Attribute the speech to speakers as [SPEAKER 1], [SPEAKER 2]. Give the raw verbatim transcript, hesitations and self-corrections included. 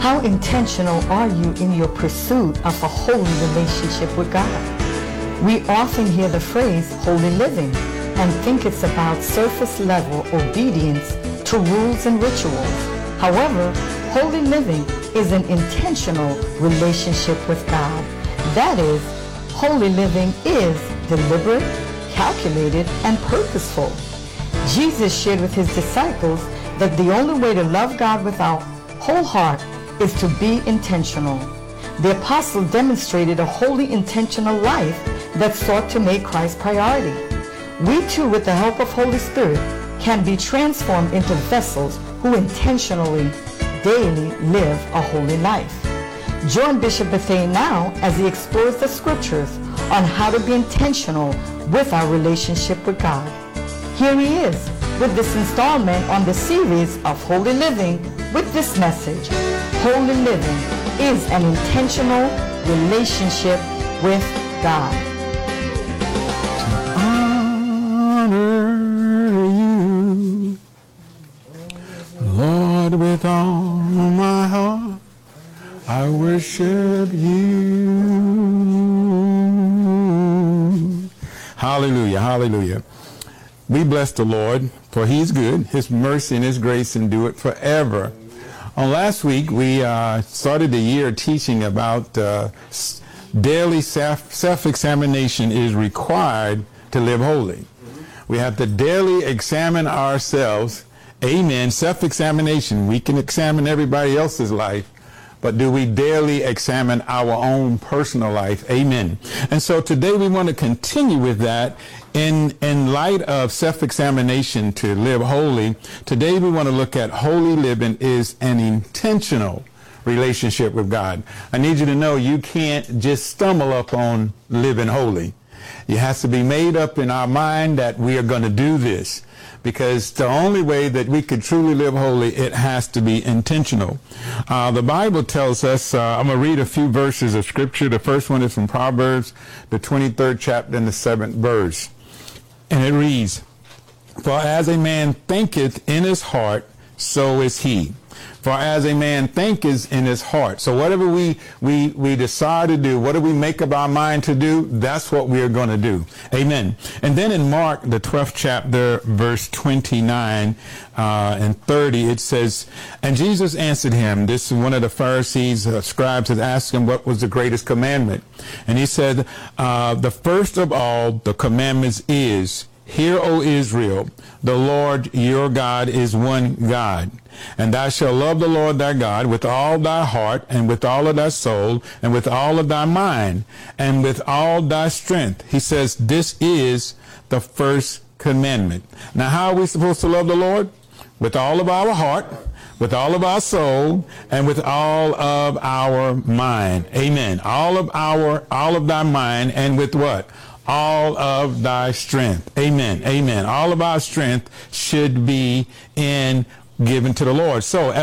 [SPEAKER 1] How intentional are you in your pursuit of a holy relationship with God? We often hear the phrase holy living and think it's about surface level obedience to rules and rituals. However, holy living is an intentional relationship with God. That is, holy living is deliberate, calculated, and purposeful. Jesus shared with his disciples that the only way to love God with our whole heart is to be intentional. The apostle demonstrated a wholly intentional life that sought to make Christ priority. We too, with the help of Holy Spirit, can be transformed into vessels who intentionally, daily live a holy life. Join Bishop Bethany now as he explores the scriptures on how to be intentional with our relationship with God. Here he is with this installment on the series of Holy Living with this message: Holy living is an intentional relationship with God.
[SPEAKER 2] To honor you, Lord, with all my heart, I worship you. Hallelujah, hallelujah. We bless the Lord, for he's good. His mercy and his grace endure it forever. On last week, we uh, started the year teaching about uh, daily self, self-examination is required to live holy. We have to daily examine ourselves. Amen. Self-examination. We can examine everybody else's life, but do we daily examine our own personal life? Amen. And so today we want to continue with that. In, in light of self-examination to live holy, today we want to look at holy living is an intentional relationship with God. I need you to know you can't just stumble up on living holy. It has to be made up in our mind that we are going to do this, because the only way that we could truly live holy, it has to be intentional. Uh, the Bible tells us, uh, I'm going to read a few verses of scripture. The first one is from Proverbs, the twenty-third chapter and the seventh verse. And it reads, "For as a man thinketh in his heart, so is he." For as a man thinketh in his heart. So whatever we, we, we decide to do, whatever we make up our mind to do, that's what we are going to do. Amen. And then in Mark, the twelfth chapter, verse twenty-nine uh, and thirty, it says, "And Jesus answered him," this is one of the Pharisees, uh, scribes, had asked him what was the greatest commandment. And he said, uh, "The first of all the commandments is, Hear, O Israel, the Lord your God is one God. And thou shalt love the Lord thy God with all thy heart, and with all of thy soul, and with all of thy mind, and with all thy strength." He says this is the first commandment. Now, how are we supposed to love the Lord? With all of our heart, with all of our soul, and with all of our mind. Amen. All of our, all of thy mind, and with what? All of thy strength. Amen. Amen. All of our strength should be in given to the Lord. So